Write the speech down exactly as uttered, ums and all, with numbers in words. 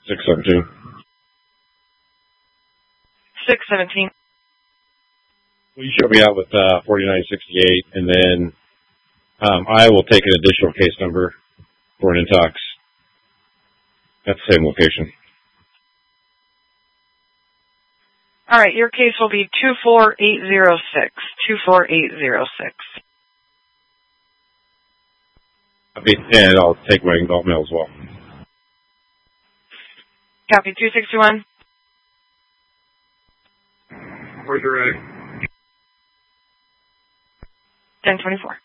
six seventeen. six seventeen. Well, you show me out with uh, forty-nine sixty-eight, and then um, I will take an additional case number for an intox at the same location. All right, your case will be two four eight zero six. two four eight zero six. And I'll take my adult mail as well. Copy, two sixty-one. Where's your egg? ten twenty-four.